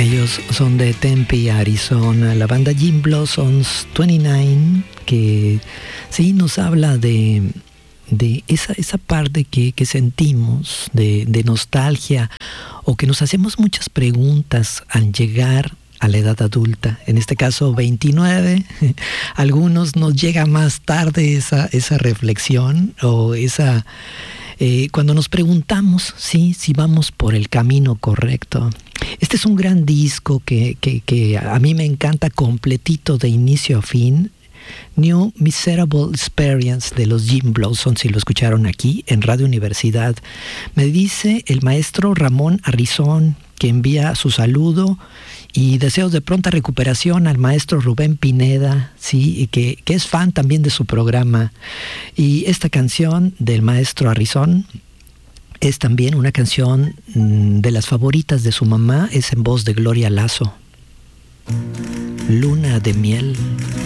Ellos son de Tempe, Arizona, la banda Gin Blossoms 29, que sí nos habla de esa parte que sentimos, de nostalgia, o que nos hacemos muchas preguntas al llegar a la edad adulta, en este caso 29, algunos nos llega más tarde esa reflexión, o cuando nos preguntamos si vamos por el camino correcto. Este es un gran disco que a mí me encanta completito de inicio a fin. New Miserable Experience de los Gin Blossoms, si lo escucharon aquí en Radio Universidad. Me dice el maestro Ramón Arrizón que envía su saludo y deseos de pronta recuperación al maestro Rubén Pineda, sí, que es fan también de su programa. Y esta canción del maestro Arrizón es también una canción de las favoritas de su mamá, es en voz de Gloria Lazo. Luna de miel.